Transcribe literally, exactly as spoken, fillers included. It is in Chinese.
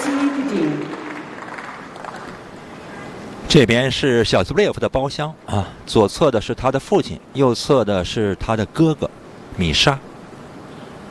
这边是小兹布列夫的包厢啊，左侧的是他的父亲，右侧的是他的哥哥米沙。